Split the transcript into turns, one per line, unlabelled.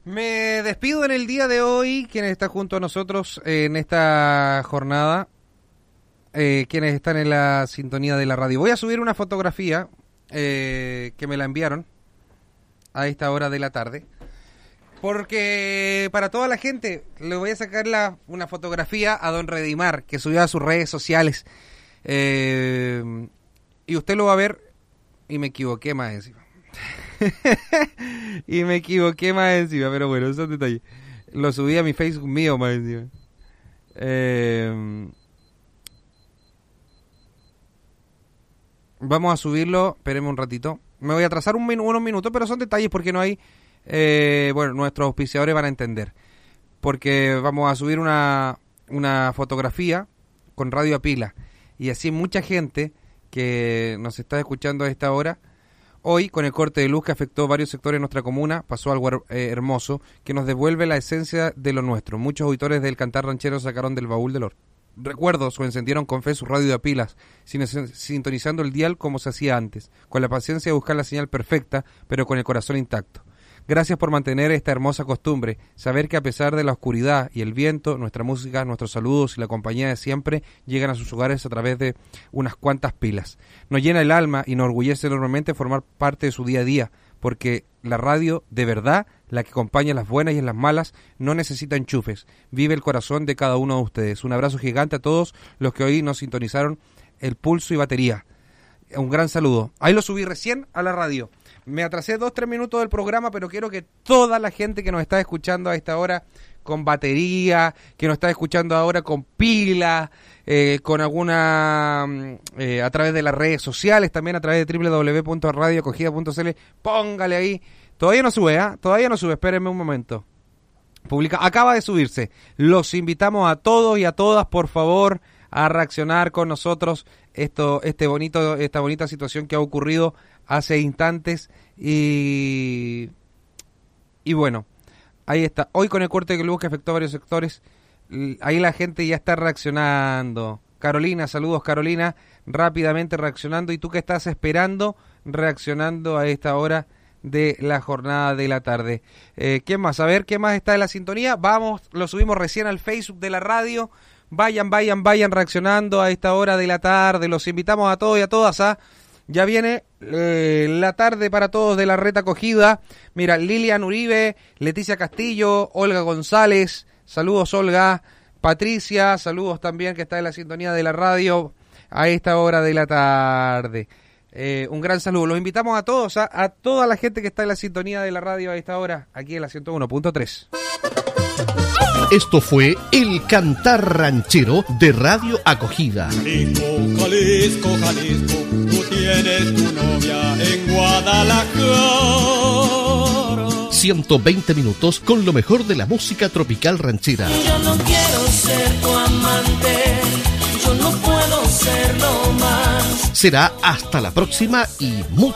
Me despido en el día de hoy, quienes están junto a nosotros en esta jornada, quienes están en la sintonía de la radio. Voy a subir una fotografía que me la enviaron a esta hora de la tarde, porque para toda la gente le voy a sacar una fotografía a don Redimar, que subió a sus redes sociales, y usted lo va a ver, y me equivoqué más encima. Pero bueno, son detalles. Lo subí a mi Facebook mío más encima. Vamos a subirlo, espérenme un ratito. Me voy a atrasar unos minutos, pero son detalles porque no hay... bueno, nuestros auspiciadores van a entender. Porque vamos a subir una fotografía con radio a pila. Y así mucha gente que nos está escuchando a esta hora... Hoy, con el corte de luz que afectó varios sectores de nuestra comuna, pasó algo hermoso que nos devuelve la esencia de lo nuestro. Muchos auditores del cantar ranchero sacaron del baúl de los recuerdos o encendieron con fe su radio de pilas, sintonizando el dial como se hacía antes, con la paciencia de buscar la señal perfecta, pero con el corazón intacto. Gracias por mantener esta hermosa costumbre, saber que a pesar de la oscuridad y el viento, nuestra música, nuestros saludos y la compañía de siempre llegan a sus hogares a través de unas cuantas pilas. Nos llena el alma y nos orgullece enormemente formar parte de su día a día, porque la radio, de verdad, la que acompaña en las buenas y en las malas, no necesita enchufes. Vive el corazón de cada uno de ustedes. Un abrazo gigante a todos los que hoy nos sintonizaron el pulso y batería. Un gran saludo. Ahí lo subí recién a la radio. Me atrasé 2-3 minutos del programa, pero quiero que toda la gente que nos está escuchando a esta hora con batería, que nos está escuchando ahora con pila, con alguna... a través de las redes sociales, también a través de www.radioacogida.cl, póngale ahí. Todavía no sube, Todavía no sube, espérenme un momento. Acaba de subirse. Los invitamos a todos y a todas, por favor, a reaccionar con nosotros esta bonita situación que ha ocurrido hace instantes y bueno, ahí está. Hoy con el corte de luz que afectó a varios sectores, ahí la gente ya está reaccionando. Carolina, saludos Carolina, rápidamente reaccionando. ¿Y tú qué estás esperando? Reaccionando a esta hora de la jornada de la tarde. ¿Quién más? A ver, ¿qué más está en la sintonía? Vamos, lo subimos recién al Facebook de la radio. Vayan reaccionando a esta hora de la tarde. Los invitamos a todos y a todas a... Ya viene la tarde para todos de la Reta Acogida. Mira, Lilian Uribe, Leticia Castillo, Olga González. Saludos, Olga. Patricia, saludos también, que está en la sintonía de la radio a esta hora de la tarde. Un gran saludo. Los invitamos a todos, a toda la gente que está en la sintonía de la radio a esta hora, aquí en la 101.3.
Esto fue El Cantar Ranchero de Radio Acogida.
Jalisco, tú tienes tu novia en Guadalajara.
120 minutos con lo mejor de la música tropical ranchera.
Yo no quiero ser tu amante, yo no puedo serlo más.
Será hasta la próxima y mucho